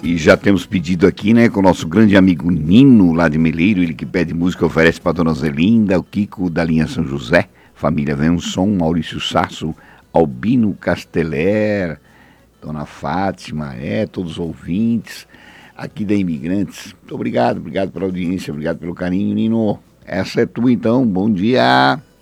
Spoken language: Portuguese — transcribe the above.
E já temos pedido aqui, né, com o nosso grande amigo Nino, lá de Meleiro, ele que pede música, oferece para Dona Zelinda, o Kiko da linha São José, família Venson, Maurício Sasso, Albino Casteler, Dona Fátima, todos os ouvintes aqui da Imigrantes. Muito obrigado pela audiência, obrigado pelo carinho, Nino. Essa é tua então, bom dia.